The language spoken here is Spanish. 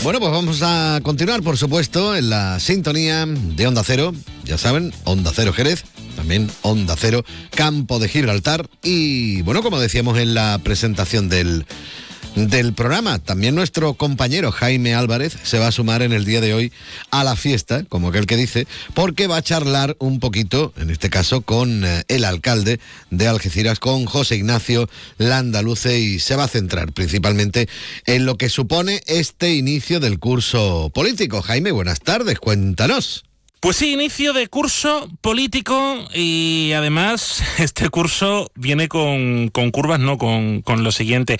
Bueno, pues vamos a continuar, por supuesto, en la sintonía de Onda Cero. Ya saben, Onda Cero Jerez, también Onda Cero Campo de Gibraltar. Y bueno, como decíamos en la presentación del programa, también nuestro compañero Jaime Álvarez se va a sumar en el día de hoy a la fiesta, como aquel que dice, porque va a charlar un poquito, en este caso, con el alcalde de Algeciras, con José Ignacio Landaluce, y se va a centrar principalmente en lo que supone este inicio del curso político. Jaime, buenas tardes, cuéntanos. Pues sí, inicio de curso político, y además este curso viene con curvas, no con lo siguiente.